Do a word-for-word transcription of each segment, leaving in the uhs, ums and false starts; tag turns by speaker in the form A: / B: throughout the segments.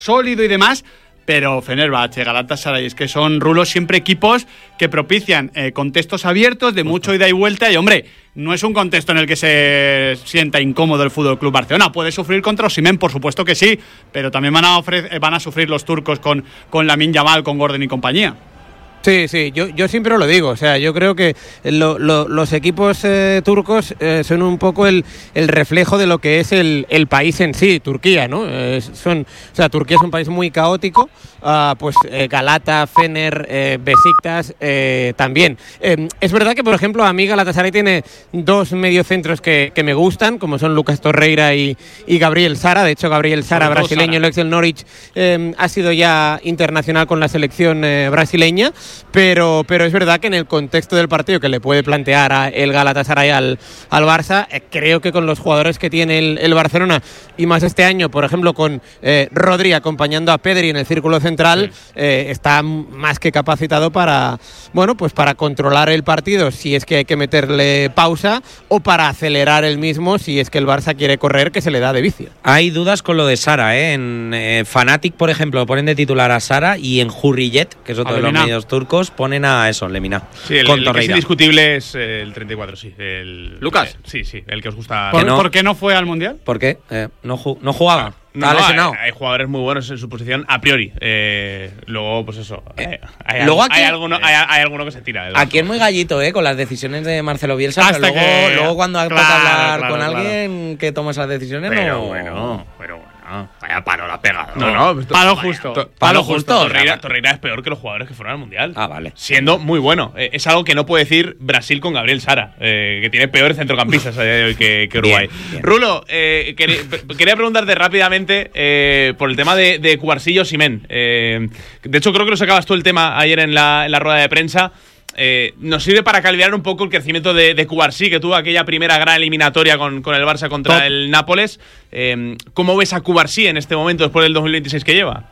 A: sólido y demás, pero Fenerbahce, Galatasaray, es que son, Rulo, siempre equipos que propician eh, contextos abiertos de mucho ida y vuelta, y hombre, no es un contexto en el que se sienta incómodo el F C Barcelona. Puede sufrir contra Osimhen, por supuesto que sí, pero también van a, ofre- van a sufrir los turcos con, con Lamine Yamal, con Gordon y compañía.
B: Sí, sí, yo, yo siempre lo digo, o sea, yo creo que lo, lo, los equipos eh, turcos eh, son un poco el, el reflejo de lo que es el, el país en sí, Turquía, ¿no? Eh, son, o sea, Turquía es un país muy caótico, uh, pues eh, Galata, Fener, eh, Besiktas eh, también. Eh, es verdad que, por ejemplo, a mí Galatasaray tiene dos mediocentros que, que me gustan, como son Lucas Torreira y, y Gabriel Sara. De hecho, Gabriel Sara, brasileño, el ex del Norwich, eh, ha sido ya internacional con la selección eh, brasileña. Pero, pero es verdad que en el contexto del partido que le puede plantear a el Galatasaray al, al Barça, eh, creo que con los jugadores que tiene el, el Barcelona, y más este año, por ejemplo, con eh, Rodri acompañando a Pedri en el círculo central, sí. eh, está más que capacitado para, bueno, pues para controlar el partido si es que hay que meterle pausa, o para acelerar el mismo si es que el Barça quiere correr, que se le da de vicio.
C: Hay dudas con lo de Sara, ¿eh? En eh, Fanatic, por ejemplo, ponen de titular a Sara, y en Hurriyet, que es otro de los medios turcos, ponen a eso, Lemina.
D: Sí, el, el que es indiscutible es el treinta y cuatro, sí. El,
A: ¿Lucas?
D: Eh, sí, sí, el que os gusta.
A: ¿Por,
C: no,
A: ¿por qué no fue al Mundial?
C: ¿Por qué? Eh, no, ju- no jugaba.
D: No,
C: Estaba
D: no,
C: lesionado.
D: Hay, hay jugadores muy buenos en su posición a priori. Eh, luego, pues eso. Eh, hay,
C: luego
D: hay,
C: aquí,
D: hay, alguno, hay, hay alguno que se tira.
C: Aquí es muy gallito, ¿eh? Con las decisiones de Marcelo Bielsa.
A: Hasta
C: pero luego,
A: que,
C: luego cuando
A: claro,
C: toca hablar
A: claro,
C: con
A: claro.
C: alguien que toma esas decisiones,
D: pero
C: no.
D: bueno, pero bueno.
C: Vaya palo la pega.
D: No, no. Pues,
A: palo
D: vaya,
A: justo.
D: To,
C: palo,
D: palo
C: justo.
D: justo. Torreira, Torreira es peor que los jugadores que fueron al Mundial.
C: Ah, vale.
D: Siendo muy bueno. Eh, es algo que no puede decir Brasil con Gabriel Sara, eh, que tiene peores centrocampistas a día de hoy que, que Uruguay.
C: Bien, bien.
D: Rulo, eh, quería, quería preguntarte rápidamente eh, por el tema de, de Cubarsí y Osimhen. Eh, de hecho, creo que lo sacabas tú el tema ayer en la, en la rueda de prensa. Eh, nos sirve para calibrar un poco el crecimiento de, de Cubarsí, que tuvo aquella primera gran eliminatoria con, con el Barça contra Top. el Nápoles. Eh, ¿Cómo ves a Cubarsí en este momento después del dos mil veintiséis que lleva?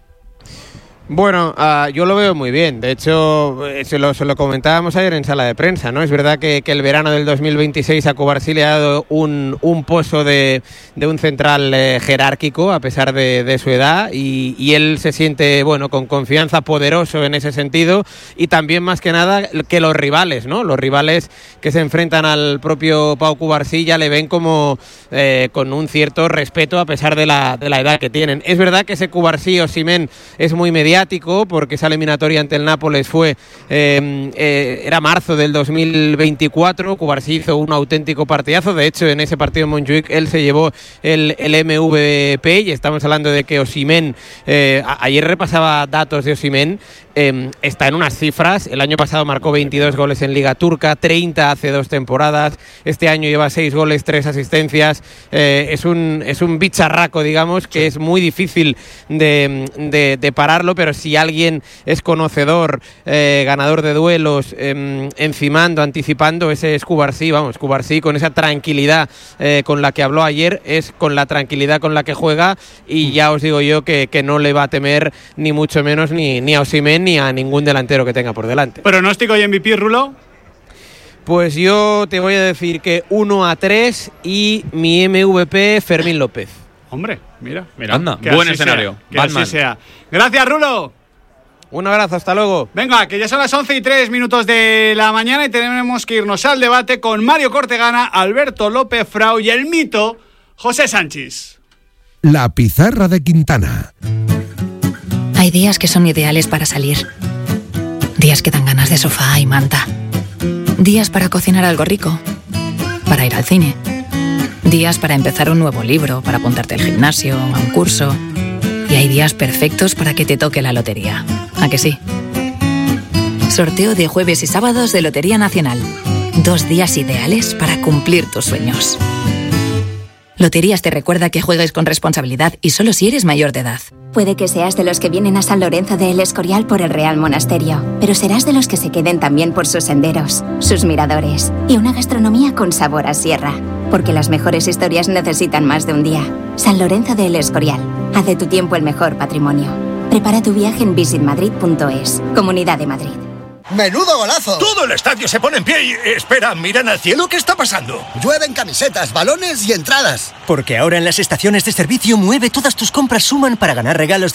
B: Bueno, uh, yo lo veo muy bien. De hecho, eh, se, lo, se lo comentábamos ayer en sala de prensa, ¿no? Es verdad que, que el verano del dos mil veintiséis a Cubarsí le ha dado un, un pozo de, de un central eh, jerárquico a pesar de, de su edad, y, y él se siente, bueno, con confianza, poderoso en ese sentido, y también más que nada que los rivales, ¿no? Los rivales que se enfrentan al propio Pau Cubarsí ya le ven como eh, con un cierto respeto a pesar de la, de la edad que tienen. Es verdad que ese Cubarsí Osimhen es muy mediático, porque esa eliminatoria ante el Nápoles fue eh, eh, era marzo del dos mil veinticuatro. Cubarsí hizo un auténtico partidazo. De hecho, en ese partido en Montjuic él se llevó el, el M V P, y estamos hablando de que Osimhen, eh, ayer repasaba datos de Osimhen, eh, está en unas cifras. El año pasado marcó veintidós goles en Liga Turca, treinta hace dos temporadas. Este año lleva seis goles, tres asistencias. Eh, es un es un bicharraco, digamos, que sí. Es muy difícil de, de, de pararlo, pero si alguien es conocedor, eh, ganador de duelos, eh, encimando, anticipando, ese es Cubarsí. Vamos, Cubarsí con esa tranquilidad eh, con la que habló ayer, es con la tranquilidad con la que juega, y ya os digo yo que, que no le va a temer ni mucho menos ni, ni a Osimhen ni a ningún delantero que tenga por delante.
A: ¿Pronóstico y M V P, Rulo?
B: Pues yo te voy a decir que uno a tres, y mi M V P Fermín López.
A: Hombre, mira,
C: mira, anda,
A: buen escenario. Sea, que Batman. Así sea. Gracias, Rulo.
B: Un abrazo, hasta luego.
A: Venga, que ya son las once y tres minutos de la mañana y tenemos que irnos al debate con Mario Cortegana, Alberto López Frau y el mito José Sánchez.
E: La pizarra de Quintana.
F: Hay días que son ideales para salir. Días que dan ganas de sofá y manta. Días para cocinar algo rico. Para ir al cine. Días para empezar un nuevo libro, para apuntarte al gimnasio, a un curso. Y hay días perfectos para que te toque la lotería. ¿A que sí? Sorteo de jueves y sábados de Lotería Nacional. Dos días ideales para cumplir tus sueños. Loterías te recuerda que juegues con responsabilidad y solo si eres mayor de edad.
G: Puede que seas de los que vienen a San Lorenzo de El Escorial por el Real Monasterio, pero serás de los que se queden también por sus senderos, sus miradores y una gastronomía con sabor a sierra. Porque las mejores historias necesitan más de un día. San Lorenzo de El Escorial. Haz de tu tiempo el mejor patrimonio. Prepara tu viaje en visit madrid punto es. Comunidad de Madrid.
H: ¡Menudo golazo!
I: Todo el estadio se pone en pie y... Espera, ¿miran al cielo? ¿Qué está pasando?
H: Llueven camisetas, balones y entradas.
J: Porque ahora en las estaciones de servicio Mueve todas tus compras suman para ganar regalos